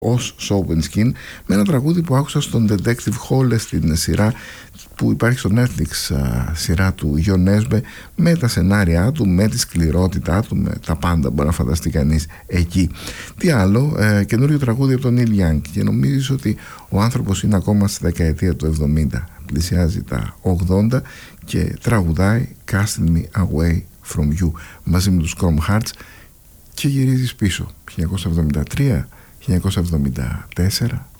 ως Sowenskin, με ένα τραγούδι που άκουσα στον Detective Hall, στην σειρά που υπάρχει στο Netflix, σειρά του Γιον Έσμπε, με τα σενάρια του, με τη σκληρότητά του, με τα πάντα μπορεί να φανταστεί κανείς εκεί. Τι άλλο, καινούριο τραγούδι από τον Neil Young, και νομίζεις ότι ο άνθρωπος είναι ακόμα στη δεκαετία του 70, πλησιάζει τα 80 και τραγουδάει Casting Me Away From You μαζί με τους Chrome Hearts, και γυρίζεις πίσω 1973, 1974.